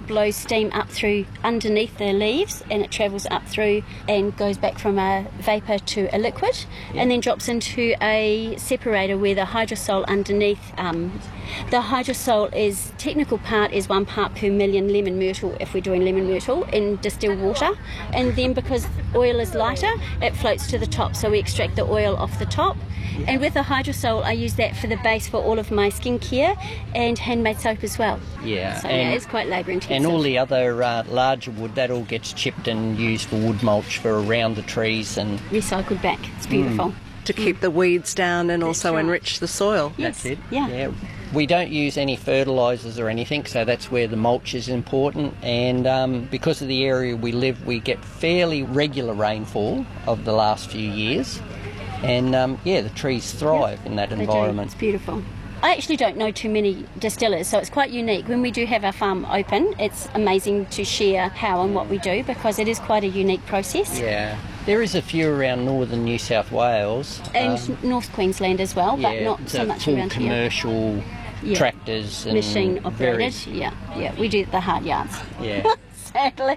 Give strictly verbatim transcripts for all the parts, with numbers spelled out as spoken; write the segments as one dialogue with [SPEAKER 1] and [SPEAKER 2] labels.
[SPEAKER 1] blows steam up through underneath the leaves, and it travels up through and goes back from a vapour to a liquid, yeah. and then drops into a separator where the hydrosol underneath, um, the hydrosol is, technical part is one part per million lemon myrtle if we're doing lemon myrtle in distilled water, and then because oil is lighter, it floats to the top, so we extract the oil off the top. And with the hydrosol, I use that for the base for all of my skincare and handmade soap as well.
[SPEAKER 2] Yeah,
[SPEAKER 1] so
[SPEAKER 2] and,
[SPEAKER 1] yeah, it's quite labour intensive.
[SPEAKER 2] And all the other uh, larger wood, that all gets chipped and used for wood mulch for around the trees and
[SPEAKER 1] recycled back. It's beautiful. Mm.
[SPEAKER 3] To keep the weeds down and
[SPEAKER 1] That's
[SPEAKER 3] also
[SPEAKER 1] right.
[SPEAKER 3] enrich the soil.
[SPEAKER 1] Yes.
[SPEAKER 2] That's it.
[SPEAKER 1] Yeah.
[SPEAKER 2] yeah. We don't use any fertilisers or anything, so that's where the mulch is important. And um, because of the area we live, we get fairly regular rainfall of the last few years. And, um, yeah, the trees thrive yep. in that
[SPEAKER 1] they
[SPEAKER 2] environment.
[SPEAKER 1] Do. It's beautiful. I actually don't know too many distillers, so it's quite unique. When we do have our farm open, it's amazing to share how and what we do because it is quite a unique process.
[SPEAKER 2] Yeah. There is a few around northern New South Wales.
[SPEAKER 1] And
[SPEAKER 2] um,
[SPEAKER 1] North Queensland as well, but
[SPEAKER 2] yeah,
[SPEAKER 1] not so much
[SPEAKER 2] full
[SPEAKER 1] around here.
[SPEAKER 2] commercial
[SPEAKER 1] yeah.
[SPEAKER 2] tractors and
[SPEAKER 1] machine operated.
[SPEAKER 2] very...
[SPEAKER 1] Yeah, yeah. We do the hard yards.
[SPEAKER 2] Yeah.
[SPEAKER 1] Sadly.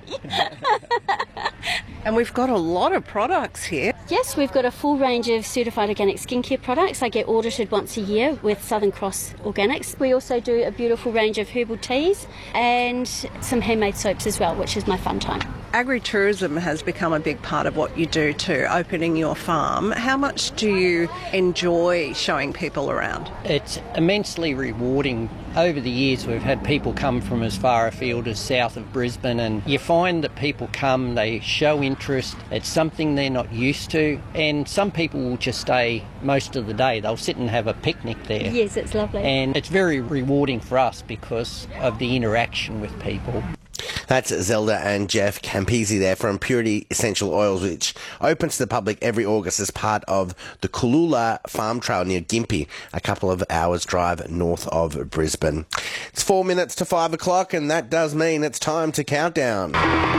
[SPEAKER 3] And we've got a lot of products here.
[SPEAKER 1] Yes, we've got a full range of certified organic skincare products. I get audited once a year with Southern Cross Organics. We also do a beautiful range of herbal teas and some handmade soaps as well, which is my fun time.
[SPEAKER 3] Agritourism has become a big part of what you do too, opening your farm. How much do you enjoy showing people around?
[SPEAKER 2] It's immensely rewarding. Over the years we've had people come from as far afield as south of Brisbane, and you find that people come, they show interest, it's something they're not used to, and some people will just stay most of the day. They'll sit and have a picnic there.
[SPEAKER 1] Yes, it's lovely.
[SPEAKER 2] And it's very rewarding for us because of the interaction with people.
[SPEAKER 4] That's Zelda and Jeff Campisi there from Purity Essential Oils, which opens to the public every August as part of the Cooloola Farm Trail near Gympie, a couple of hours drive north of Brisbane. It's four minutes to five o'clock, and that does mean it's time to count down.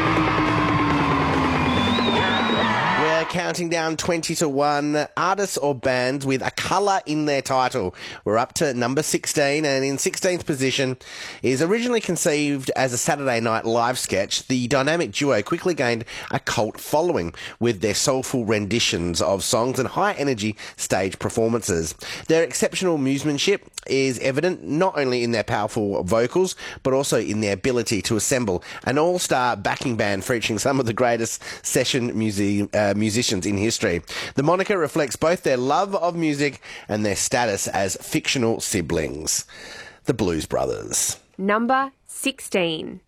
[SPEAKER 4] Counting down twenty to one, artists or bands with a colour in their title. We're up to number sixteen, and in sixteenth position is originally conceived as a Saturday night live sketch. The dynamic duo quickly gained a cult following with their soulful renditions of songs and high-energy stage performances. Their exceptional musicianship is evident not only in their powerful vocals, but also in their ability to assemble an all-star backing band featuring some of the greatest session music, uh, musicians in history. The moniker reflects both their love of music and their status as fictional siblings. The Blues Brothers.
[SPEAKER 5] Number sixteen.